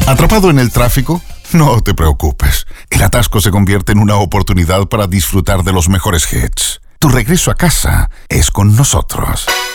¿Atrapado en el tráfico? No te preocupes. El atasco se convierte en una oportunidad para disfrutar de los mejores hits. Tu regreso a casa es con nosotros.